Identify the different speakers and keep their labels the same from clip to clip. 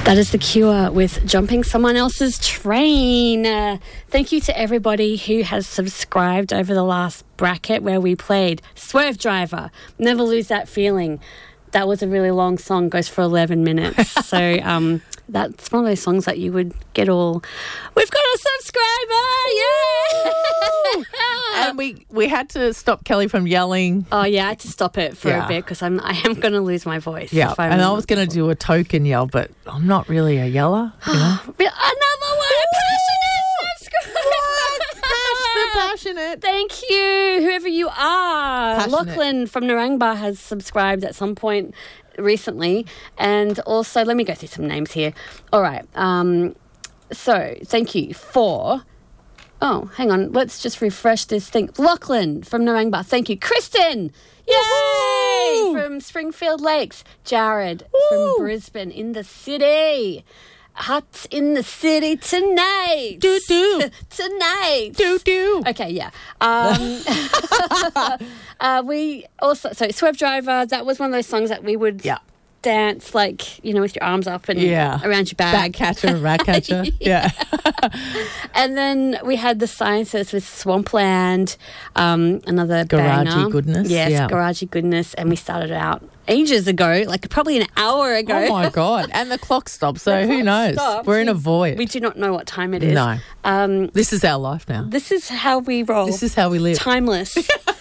Speaker 1: That is The Cure with Jumping Someone Else's Train. Thank you to everybody who has subscribed over the last bracket where we played Swerve Driver, Never Lose That Feeling. That was a really long song, goes for 11 minutes. So that's one of those songs that you would get all, we've got a subscriber, yeah!
Speaker 2: And we had to stop Kelly from yelling.
Speaker 1: Oh, yeah, I had to stop it for a bit because I am going to lose my voice.
Speaker 2: Yeah, and I was going to do a token yell, but I'm not really a yeller. You know?
Speaker 1: Another one, passionate subscriber.
Speaker 2: Passionate.
Speaker 1: Thank you, whoever you are.
Speaker 2: Passionate.
Speaker 1: Lachlan from Narangba has subscribed at some point recently. And also, let me go through some names here. All right. So, thank you for... Oh, hang on. Let's just refresh this thing. Lachlan from Narangba. Thank you. Kristen! Yay!
Speaker 2: Woo-hoo!
Speaker 1: From Springfield Lakes. Jared
Speaker 2: Woo!
Speaker 1: from Brisbane in the city. Hot in the city tonight.
Speaker 2: Do-do.
Speaker 1: Tonight.
Speaker 2: Do-do.
Speaker 1: Okay, yeah. We also... So, Swerve Driver, that was one of those songs that we would... dance like, you know, with your arms up and around your bag.
Speaker 2: Bat catcher, rat catcher. Yeah.
Speaker 1: And then we had the Sciences with Swampland, another
Speaker 2: Garagey
Speaker 1: banger.
Speaker 2: goodness.
Speaker 1: Yes,
Speaker 2: yeah.
Speaker 1: Garagey goodness. And we started out ages ago, like probably an hour ago.
Speaker 2: Oh, my God. And the clock stopped, so who knows?
Speaker 1: stopped.
Speaker 2: We're in a void.
Speaker 1: We do not know what time it is.
Speaker 2: No. This is our life now.
Speaker 1: This is how we roll.
Speaker 2: This is how we live.
Speaker 1: Timeless.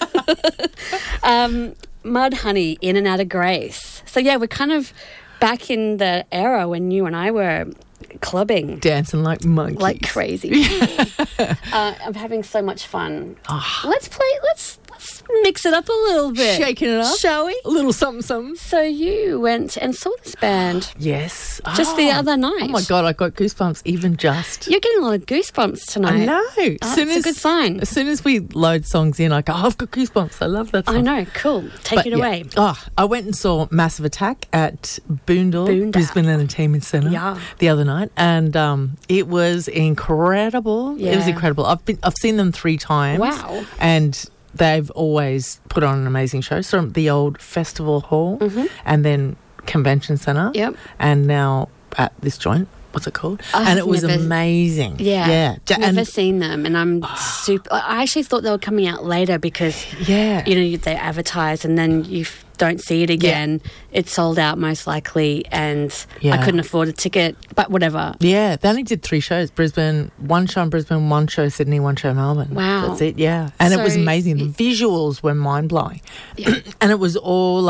Speaker 1: Mudhoney, In and Out of Grace. So, yeah, we're kind of back in the era when you and I were clubbing.
Speaker 2: Dancing like monkeys.
Speaker 1: Like crazy. I'm having so much fun.
Speaker 2: Oh.
Speaker 1: Let's mix it up a little bit.
Speaker 2: Shaking it up.
Speaker 1: Shall we?
Speaker 2: A little something, something.
Speaker 1: So you went and saw this band.
Speaker 2: Yes.
Speaker 1: Just the other night.
Speaker 2: Oh, my God, I got goosebumps even just.
Speaker 1: You're getting a lot of goosebumps tonight.
Speaker 2: I know.
Speaker 1: That's a good sign.
Speaker 2: As soon as we load songs in, I go, I've got goosebumps. I love that song.
Speaker 1: I know. Cool. Take it away.
Speaker 2: Oh, I went and saw Massive Attack at Boondall. Brisbane Entertainment Centre the other night, and it was incredible.
Speaker 1: Yeah.
Speaker 2: It was incredible. I've seen them 3 times.
Speaker 1: Wow.
Speaker 2: And they've always put on an amazing show. So the old festival hall and then convention centre.
Speaker 1: Yep.
Speaker 2: And now at this joint. What's it called? And it was amazing.
Speaker 1: Yeah. Never seen them, and I'm super... I actually thought they were coming out later because, you know, they advertise and then you don't see it again. Yeah. It's sold out most likely, and I couldn't afford a ticket, but whatever.
Speaker 2: Yeah, they only did 3 shows. Brisbane, 1 show in Brisbane, 1 show Sydney, 1 show Melbourne.
Speaker 1: Wow.
Speaker 2: That's it, yeah. And it was amazing. The visuals were mind-blowing. Yeah. And it was all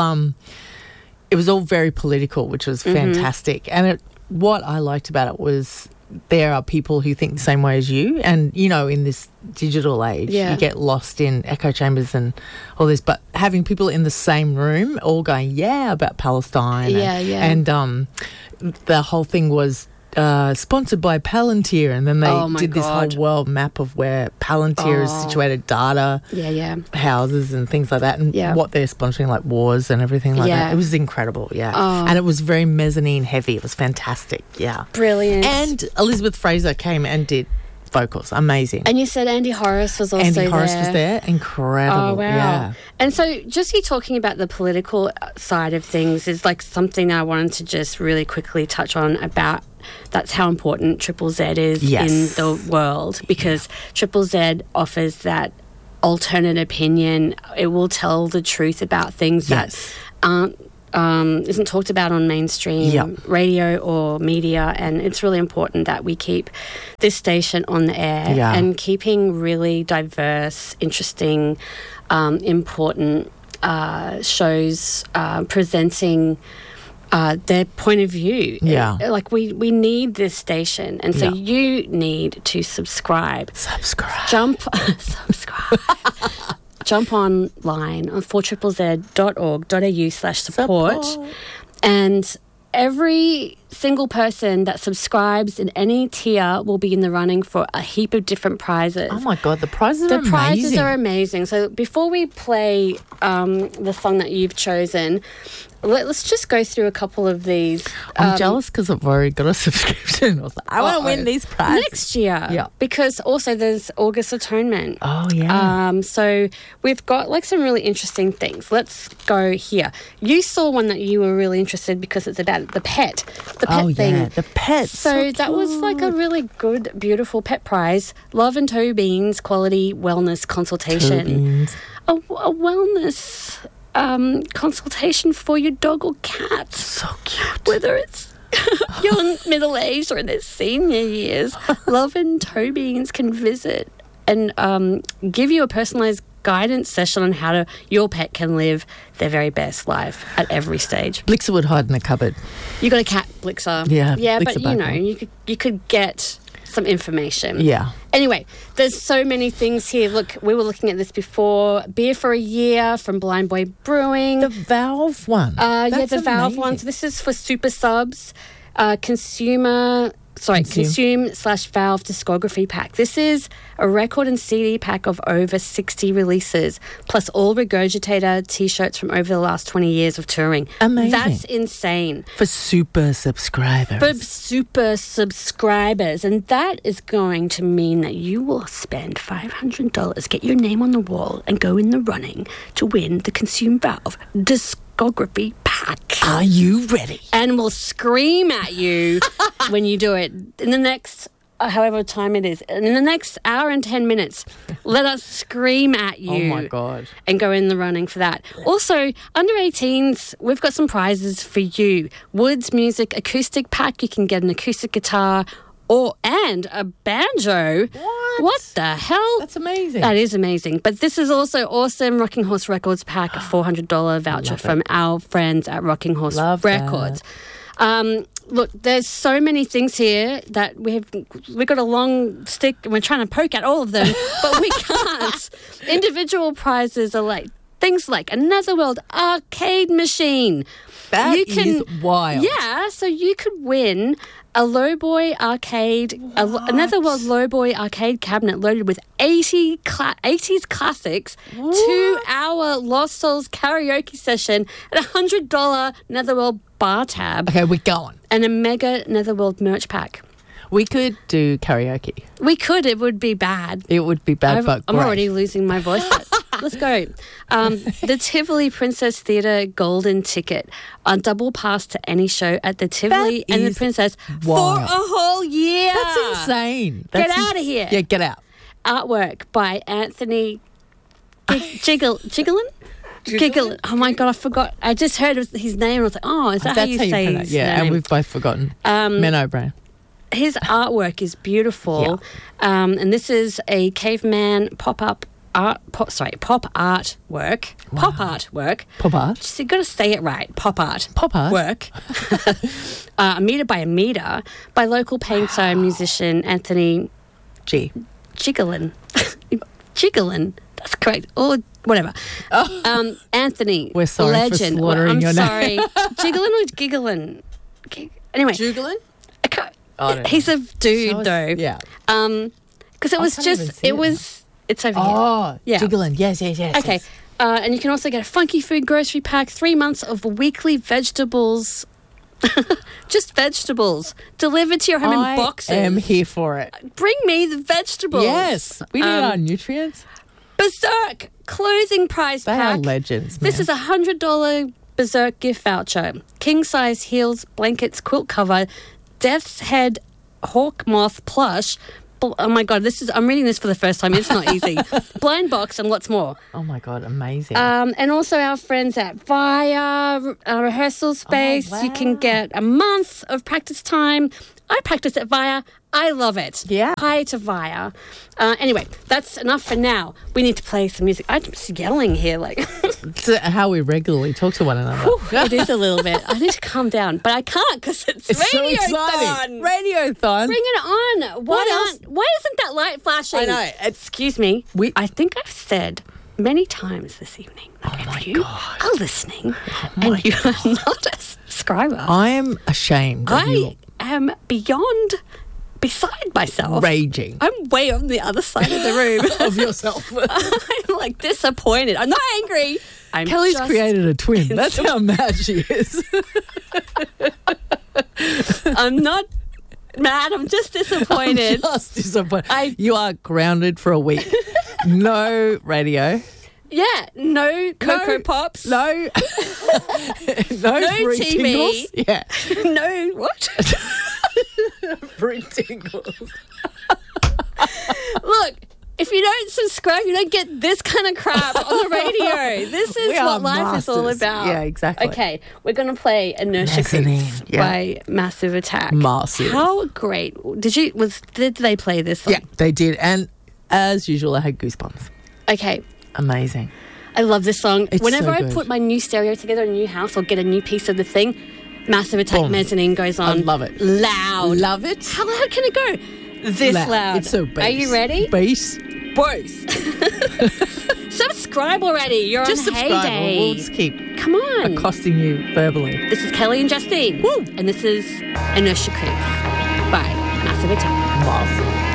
Speaker 2: very political, which was fantastic. And what I liked about it was there are people who think the same way as you, and, you know, in this digital age, you get lost in echo chambers and all this, but having people in the same room all going, about Palestine. And the whole thing was sponsored by Palantir, and then they did this whole world map of where Palantir is situated, data, houses and things like that, and what they're sponsoring, like wars and everything like that. It was incredible, and it was very mezzanine heavy. It was fantastic,
Speaker 1: brilliant.
Speaker 2: And Elizabeth Fraser came and did vocals, amazing.
Speaker 1: And you said Andy Horace was also there.
Speaker 2: Andy Horace was there, incredible.
Speaker 1: Oh, wow.
Speaker 2: Yeah.
Speaker 1: And so just you talking about the political side of things is like something I wanted to just really quickly touch on about. That's how important Triple Z is in the world, because Triple Z offers that alternate opinion. It will tell the truth about things that isn't talked about on mainstream radio or media, and it's really important that we keep this station on the air and keeping really diverse, interesting, important shows presenting their point of view. Like we need this station, and so you need to subscribe. Jump online on 4ZZZ.org.au/support, and every single person that subscribes in any tier will be in the running for a heap of different prizes.
Speaker 2: Oh my God, the prizes are amazing.
Speaker 1: The prizes are amazing. So before we play the song that you've chosen, let's just go through a couple of these.
Speaker 2: I'm jealous because I've already got a subscription. I want to win these prizes.
Speaker 1: Next year. Because also there's August Atonement.
Speaker 2: Oh, yeah.
Speaker 1: So we've got like some really interesting things. Let's go here. You saw one that you were really interested because it's about the pet. The pet thing.
Speaker 2: Yeah, the pets.
Speaker 1: So that was like a really good, beautiful pet prize. Love and Toe Beans Quality Wellness Consultation. A wellness consultation for your dog or cat.
Speaker 2: So cute.
Speaker 1: Whether it's young, middle-aged, or in their senior years, Love and Toe Beans can visit and give you a personalised guidance session on how your pet can live their very best life at every stage.
Speaker 2: Blixer would hide in the cupboard.
Speaker 1: You got a cat, Blixer.
Speaker 2: Yeah,
Speaker 1: but you know, you could get some information.
Speaker 2: Yeah.
Speaker 1: Anyway, there's so many things here. Look, we were looking at this before. Beer for a year from Blind Boy Brewing.
Speaker 2: The Valve one.
Speaker 1: The Valve one. So this is for super subs. Consume/Valve discography pack. This is a record and CD pack of over 60 releases, plus all Regurgitator t-shirts from over the last 20 years of touring.
Speaker 2: Amazing.
Speaker 1: That's insane.
Speaker 2: For super subscribers.
Speaker 1: And that is going to mean that you will spend $500, get your name on the wall, and go in the running to win the Consume Valve discography pack.
Speaker 2: Are you ready?
Speaker 1: And we'll scream at you when you do it in the next, however time it is, in the next hour and 10 minutes. Let us scream at you.
Speaker 2: Oh my God. And
Speaker 1: go in the running for that. Also, under 18s, we've got some prizes for you. Woods Music acoustic pack. You can get an acoustic guitar and a banjo. What the hell?
Speaker 2: That's amazing.
Speaker 1: That is amazing. But this is also awesome. Rocking Horse Records pack, a $400 voucher from our friends at Rocking Horse Records. Look, there's so many things here that we've got a long stick and we're trying to poke at all of them, but we can't. Individual prizes are like things like a Netherworld arcade machine.
Speaker 2: That is wild.
Speaker 1: Yeah, so you could win a Lowboy arcade, a Netherworld Lowboy arcade cabinet loaded with 80s classics, 2-hour Lost Souls karaoke session, and a $100 Netherworld bar tab.
Speaker 2: Okay, we're going.
Speaker 1: And a mega Netherworld merch pack.
Speaker 2: We could do karaoke.
Speaker 1: We could. It would be bad.
Speaker 2: It would be bad, but
Speaker 1: I'm already losing my voice, but let's go. The Tivoli Princess Theatre golden ticket. A double pass to any show at the Tivoli and the Princess for a whole year.
Speaker 2: That's insane.
Speaker 1: Get out of here.
Speaker 2: Yeah, get out.
Speaker 1: Artwork by Anthony Gigglin? Oh my God, I forgot. I just heard his name and I was like, oh, is that how you say his name?
Speaker 2: Yeah, and we've both forgotten. Menno Brown.
Speaker 1: His artwork is beautiful. Yeah. And this is a caveman pop artwork.
Speaker 2: Wow.
Speaker 1: Pop artwork.
Speaker 2: Pop art.
Speaker 1: Just, you got to say it right. Pop art.
Speaker 2: Pop art.
Speaker 1: Work. A metre by a metre by local painter and musician Anthony Gigglin. Gigglin. That's correct. Or whatever. Oh. Anthony.
Speaker 2: We're sorry
Speaker 1: legend.
Speaker 2: for slaughtering your name.
Speaker 1: I'm sorry. Gigglin or Gigglin? Anyway.
Speaker 2: Gigglin?
Speaker 1: He's a dude, though.
Speaker 2: Yeah.
Speaker 1: Because it was just, it's over here.
Speaker 2: Oh, yeah. Gigglin. Yes.
Speaker 1: Okay. And you can also get a funky food grocery pack, 3 months of weekly vegetables. Just vegetables delivered to your home in boxes.
Speaker 2: I am here for it.
Speaker 1: Bring me the vegetables.
Speaker 2: Yes. We need our nutrients.
Speaker 1: Berserk clothing prize
Speaker 2: pack. They are legends, man.
Speaker 1: This is a $100 Berserk gift voucher. King size heels, blankets, quilt cover, Death's Head Hawk Moth plush. Oh my God, I'm reading this for the first time. It's not easy. Blind box and lots more.
Speaker 2: Oh my God, amazing.
Speaker 1: And also our friends at Via Rehearsal Space. You can get a month of practice time. I practice at Via. I love it.
Speaker 2: Yeah.
Speaker 1: Hi to Via. Anyway, that's enough for now. We need to play some music. I'm just yelling here.
Speaker 2: It's how we regularly talk to one another.
Speaker 1: It is a little bit. I need to calm down, but I can't because it's Radiothon.
Speaker 2: Radiothon.
Speaker 1: Bring it on. Why isn't that light flashing?
Speaker 2: I know.
Speaker 1: Excuse me. I think I've said many times this evening that if you are listening and you are not a subscriber,
Speaker 2: I am ashamed of you.
Speaker 1: I am beside myself.
Speaker 2: Raging.
Speaker 1: I'm way on the other side of the room.
Speaker 2: Of yourself.
Speaker 1: I'm disappointed. I'm not angry.
Speaker 2: Kelly's created a twin. That's how mad she is.
Speaker 1: I'm not mad. I'm just disappointed.
Speaker 2: You are grounded for a week. No radio.
Speaker 1: Yeah, no Cocoa Pops.
Speaker 2: No. no fruit
Speaker 1: TV.
Speaker 2: Tingles. Yeah.
Speaker 1: No what?
Speaker 2: Fruit Tingles.
Speaker 1: Look, if you don't subscribe, you don't get this kind of crap on the radio. This is what life is all about.
Speaker 2: Yeah, exactly.
Speaker 1: Okay, we're going to play Inertia Creeps by Massive Attack.
Speaker 2: Massive.
Speaker 1: How great. Did they play this song?
Speaker 2: Yeah, they did. And as usual, I had goosebumps.
Speaker 1: Okay.
Speaker 2: Amazing.
Speaker 1: I love this song.
Speaker 2: It's
Speaker 1: Whenever
Speaker 2: so
Speaker 1: I put my new stereo together in a new house or get a new piece of the thing, Massive Attack Mezzanine goes on.
Speaker 2: I love it.
Speaker 1: Loud.
Speaker 2: Love it.
Speaker 1: How loud can it go? This loud.
Speaker 2: It's so bass.
Speaker 1: Are you ready?
Speaker 2: Bass.
Speaker 1: Subscribe already. You're
Speaker 2: just
Speaker 1: on
Speaker 2: subscribe.
Speaker 1: Heyday.
Speaker 2: We'll just keep
Speaker 1: Come on.
Speaker 2: accosting you verbally.
Speaker 1: This is Kelly and Justine.
Speaker 2: Woo.
Speaker 1: And this is Inertia Creeps by Massive Attack.
Speaker 2: Massive.